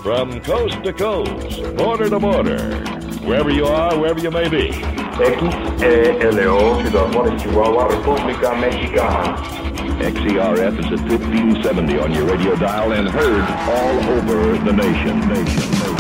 From coast to coast, border to border, wherever you are, wherever you may be. XELO, Ciudad Juárez, Chihuahua, República Mexicana. XERF is at 1570 on your radio dial and heard all over the nation.